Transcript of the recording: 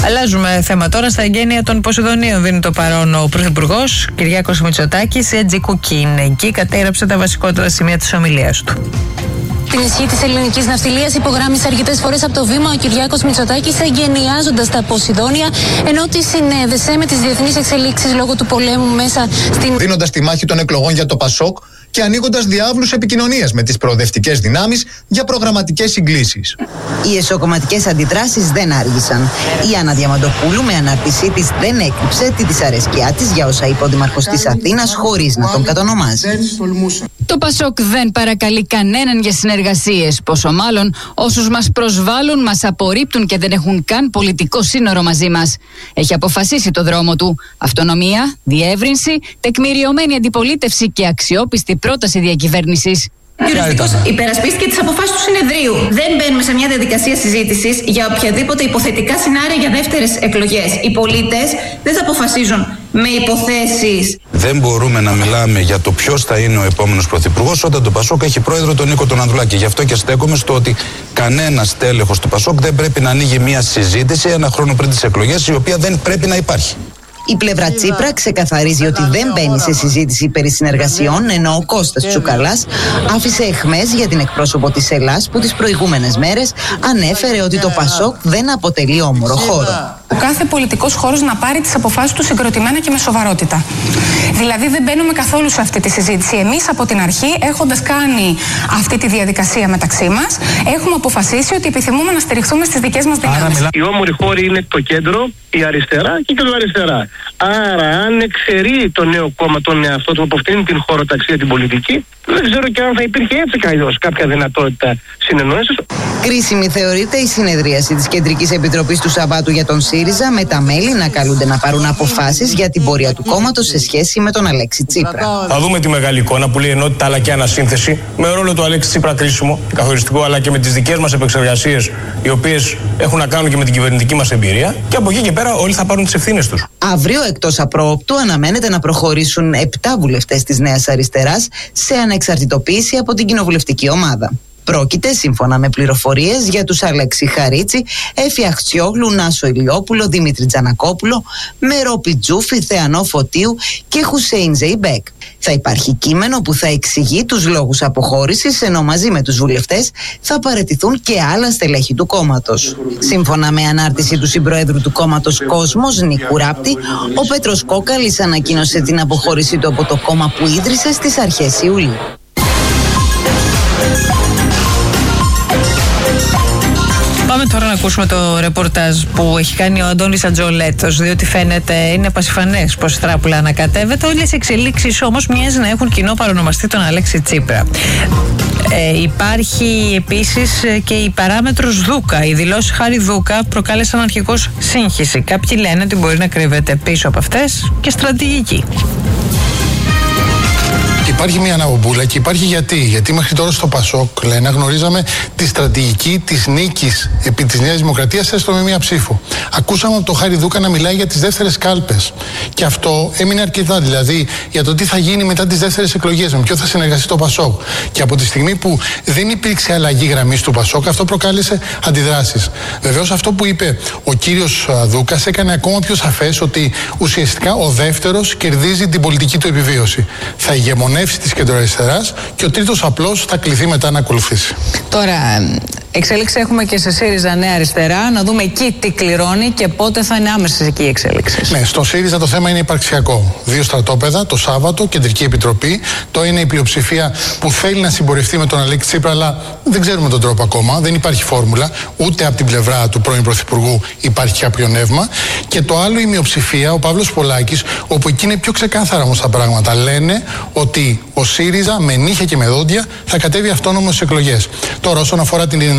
Αλλάζουμε θέμα τώρα. Στα εγγένεια των Ποσειδονίων δίνει το παρόν ο Πρωθυπουργός Κυριάκος Μητσοτάκης. Έτσι Κουκκί είναι εκεί, κατέγραψε τα βασικότερα σημεία της ομιλίας του. Την ισχύ της ελληνικής ναυτιλίας υπογράμμισε αρκετές φορές από το βήμα ο Κυριάκος Μητσοτάκης, εγκαινιάζοντας τα Ποσειδόνια, ενώ τη συνέδεσε με τις διεθνείς εξελίξεις λόγω του πολέμου μέσα στην. Δίνοντας τη μάχη των εκλογών για το Πασόκ και ανοίγοντας διάβλους επικοινωνίας με τις προοδευτικές δυνάμεις για προγραμματικές συγκλήσεις. Οι εσωκομματικές αντιδράσεις δεν άργησαν. Η Άννα Διαμαντοπούλου με ανάρτησή της δεν έκρυψε τη δυσαρέσκειά της για όσα είπε ο Δήμαρχος της Αθήνας, χωρίς να τον κατονομάζει. Το Πασόκ δεν παρακαλεί κανέναν για συνεργασίες, πόσο μάλλον όσους μας προσβάλλουν, μας απορρίπτουν και δεν έχουν καν πολιτικό σύνορο μαζί μας. Έχει αποφασίσει το δρόμο του. Αυτονομία, διεύρυνση, τεκμηριωμένη αντιπολίτευση και αξιόπιστη πρόταση διακυβέρνησης. Ο Κυριάκος υπερασπίστηκε τις αποφάσεις του συνεδρίου. Δεν μπαίνουμε σε μια διαδικασία συζήτησης για οποιαδήποτε υποθετικά σενάρια για δεύτερες εκλογές. Οι πολίτες δεν θα αποφασίζουν με υποθέσεις. Δεν μπορούμε να μιλάμε για το ποιος θα είναι ο επόμενος πρωθυπουργός όταν το Πασόκ έχει πρόεδρο τον Νίκο τον Ανδρουλάκη. Γι' αυτό και στέκομαι στο ότι κανένας τέλεχος του Πασόκ δεν πρέπει να ανοίγει μια συζήτηση ένα χρόνο πριν τις εκλογές, η οποία δεν πρέπει να υπάρχει. Η πλευρά Τσίπρα ξεκαθαρίζει ότι δεν μπαίνει σε συζήτηση περί συνεργασιών, ενώ ο Κώστας Τσουκαλάς άφησε αιχμές για την εκπρόσωπο της Ελλάς που τις προηγούμενες μέρες ανέφερε ότι το Πασόκ δεν αποτελεί όμορο χώρο. Ο κάθε πολιτικός χώρος να πάρει τις αποφάσεις του συγκροτημένα και με σοβαρότητα. Δηλαδή δεν μπαίνουμε καθόλου σε αυτή τη συζήτηση. Εμείς από την αρχή, έχοντας κάνει αυτή τη διαδικασία μεταξύ μας, έχουμε αποφασίσει ότι επιθυμούμε να στηριχθούμε στις δικές μας δυνάμεις. Οι όμοροι χώροι είναι το κέντρο, η αριστερά και η κεντροαριστερά. Άρα, αν εξαιρεί το νέο κόμμα τον εαυτό του από αυτήν την χωροταξία την πολιτική, δεν ξέρω και αν θα υπήρχε έτσι καλλιώς κάποια δυνατότητα συνεννόησης. Κρίσιμη θεωρείται η συνεδρίαση της Κεντρικής Επιτροπής του Σαββάτου για τον ΣΥΡΙΖΑ, με τα μέλη να καλούνται να πάρουν αποφάσεις για την πορεία του κόμματος σε σχέση με τον Αλέξη Τσίπρα. Θα δούμε τη μεγάλη εικόνα που λέει ενότητα αλλά και ανασύνθεση, με ρόλο του Αλέξη Τσίπρα κρίσιμο, καθοριστικό, αλλά και με τις δικές μας επεξεργασίες, οι οποίες έχουν να κάνουν και με την κυβερνητική μας εμπειρία. Και από εκεί και πέρα όλοι θα πάρουν τις ευθύνες τους. Αύριο, εκτός απρόοπτου, αναμένεται να προχωρήσουν 7 βουλευτές της Νέας Αριστεράς σε ανεξαρτητοποίηση από την κοινοβουλευτική ομάδα. Πρόκειται, σύμφωνα με πληροφορίες, για τους Αλέξη Χαρίτσι, Έφη Αχτσιόγλου, Νάσο Ηλιόπουλο, Δημήτρη Τζανακόπουλο, Μερό Πιτζούφη, Θεανό Φωτίου και Χουσέιν Ζεϊμπέκ. Θα υπάρχει κείμενο που θα εξηγεί τους λόγους αποχώρησης, ενώ μαζί με τους βουλευτές θα παραιτηθούν και άλλα στελέχη του κόμματος. Σύμφωνα με ανάρτηση του συμπροέδρου του κόμματος Κόσμος, Νίκου Ράπτη, ο Πέτρος Κόκαλης ανακοίνωσε την αποχώρησή του από το κόμμα που ίδρυσε στις αρχές Ιουλίου. Πάμε τώρα να ακούσουμε το ρεπορτάζ που έχει κάνει ο Αντώνης Ατζολέτος, διότι φαίνεται, είναι πασιφανές πως η τράπουλα ανακατεύεται. Όλες οι εξελίξεις όμως μοιάζει να έχουν κοινό παρονομαστή τον Αλέξη Τσίπρα. Υπάρχει επίσης και η παράμετρος Δούκα. Οι δηλώσεις Χάρη Δούκα προκάλεσαν αρχικώς σύγχυση. Κάποιοι λένε ότι μπορεί να κρύβεται πίσω από αυτές και στρατηγική. Υπάρχει μια αναπομπούλα και υπάρχει γιατί μέχρι τώρα στο Πασόκ, λένε, γνωρίζαμε τη στρατηγική της νίκης επί της Νέας Δημοκρατίας έστω με μία ψήφο. Ακούσαμε από τον Χάρη Δούκα να μιλάει για τις δεύτερες κάλπες. Και αυτό έμεινε αρκετά, δηλαδή για το τι θα γίνει μετά τις δεύτερες εκλογές, με ποιο θα συνεργαστεί το Πασόκ. Και από τη στιγμή που δεν υπήρξε αλλαγή γραμμής του Πασόκ, αυτό προκάλεσε αντιδράσεις. Βεβαίως, αυτό που είπε ο κύριος Δούκας έκανε ακόμα πιο σαφές ότι ουσιαστικά ο δεύτερος κερδίζει την πολιτική του επιβίωση. Θα ηγεμονεύσει της κεντροαριστεράς και ο τρίτος απλώς θα κληθεί μετά να ακολουθήσει. Τώρα, εξέλιξη έχουμε και σε ΣΥΡΙΖΑ Νέα Αριστερά. Να δούμε εκεί τι κληρώνει και πότε θα είναι άμεσες εκεί οι εξέλιξεις. Ναι, στο ΣΥΡΙΖΑ το θέμα είναι υπαρξιακό. 2 στρατόπεδα το Σάββατο, Κεντρική Επιτροπή. Το είναι η πλειοψηφία που θέλει να συμπορευτεί με τον Αλέξη Τσίπρα, αλλά δεν ξέρουμε τον τρόπο ακόμα. Δεν υπάρχει φόρμουλα. Ούτε από την πλευρά του πρώην Πρωθυπουργού υπάρχει κάποιο νεύμα. Και το άλλο η μειοψηφία, ο Παύλος Πολάκης, όπου εκεί είναι πιο ξεκάθαρα όμως τα πράγματα. Λένε ότι ο ΣΥΡΙΖΑ με νύχια και με δόντια θα κατέβει αυτόνομο στις εκλογές. Τώρα, όσον αφορά την